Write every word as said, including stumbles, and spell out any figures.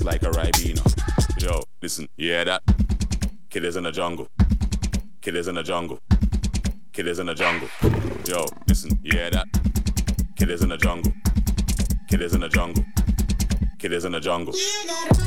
like a Ribena. Yo, listen, you hear that? Killers in the jungle. Killers in the jungle. Killers in the jungle. Yo, listen, you hear that? Killers in the jungle. Killers in the jungle. Killers in the jungle.